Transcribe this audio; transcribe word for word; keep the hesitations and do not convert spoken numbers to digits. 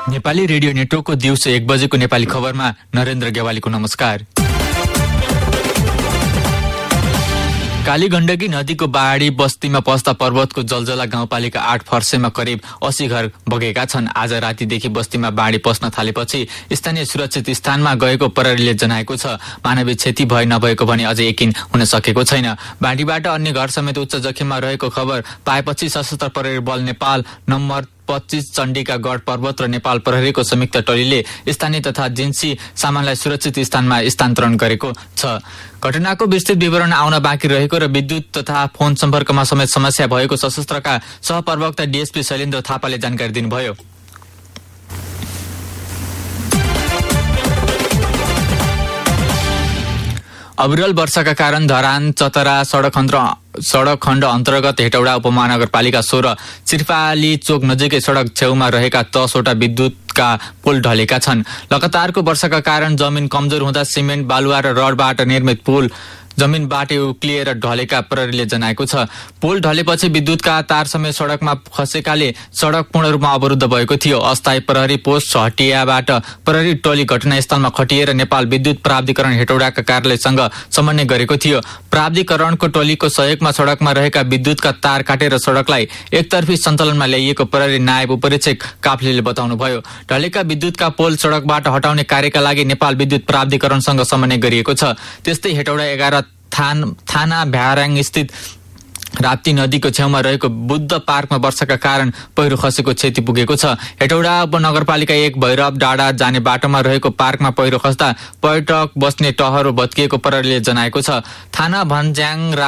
Nepali radio नेटवर्कको दिउँसो एक बजेको नेपाली खबरमा नरेन्द्र गेवालीको नमस्कार। कालीगण्डकी नदीको बाढी बस्तीमा पस्दा पर्वतको जलजला गाउँपालिका आठ फर्सेमा करिब अस्सी घर बगेका छन्। आज रातिदेखि बस्तीमा बाढी पस्न थालेपछि स्थानीय सुरक्षित स्थानमा गएको प्रहरीले जनाएको छ। मानवीय क्षति भए नभएको भने अझै यकिन हुन सकेको छैन। बाढीबाट अन्य घर समेत उच्च जोखिममा रहेको खबर पाएपछि सशस्त्र प्रहरी बल नेपाल नम्बर पच्चीस चण्डिका गढ पर्वत र नेपाल प्रहरीको संयुक्त टोलीले स्थानीय तथा जिन्सी सामानलाई सुरक्षित स्थानमा स्थानान्तरण गरेको छ। घटनाको विस्तृत विवरण आउन बाँकी रहेको र विद्युत तथा फोन सम्पर्कमा समेत समस्या भएको सशस्त्रका सहप्रवक्ता डीएसपी शैलेन्द्र थापाले जानकारी दिनुभयो। अविरल वर्षाका कारण धरान चतरा सडक खण्ड सडक खण्ड अन्तर्गत हेटौडा उपमहानगरपालिका सोह्र चिरपाली चोक नजिकै सडक छेउमा रहेका दसवटा विद्युतका पुल ढलेका छन्। लगातारको वर्षाका कारण जमिन कमजोर हुँदा सिमेन्ट बालुवा र रडबाट निर्मित पुल जमिनबाट उक्लिएर ढलेका प्रहरीले जनाएको छ। पुल ढलेपछि विद्युतका तार समेत सडकमा खसेकाले सडक पूर्ण रूपमा अवरुद्ध भएको थियो। अस्थायी प्रहरी पोस्ट हटियाबाट प्रहरी टोली घटनास्थलमा खटिएर नेपाल विद्युत प्राधिकरण हेटौडाका कार्यालयसँग समन्वय गरेको थियो। प्राधिकरणको टोलीको सहयोगमा सडकमा रहेका विद्युतका तार काटेर सडकलाई एकतर्फी सञ्चालनमा ल्याइएको प्रहरी नायब उपरीक्षक काफ्लेले बताउनुभयो। ढलेका विद्युतका पोल सडकबाट हटाउने कार्यका लागि नेपाल विद्युत प्राधिकरणसँग समन्वय गरिएको छ। त्यस्तै हेटौडा एघार थान, थाना भ्याराङ स्थित राप्ती नदीको छेउमा रहेको बुद्ध पार्कमा वर्षाका कारण पहिरो खसेको क्षति पुगेको छ। हेटौडा उपनगरपालिका एक भैरव डाँडा जाने बाटोमा रहेको पार्कमा पहिरो खस्दा पर्यटक बस्ने टहरो भत्किएको प्रहरीले जनाएको छ। थाना भन्ज्याङ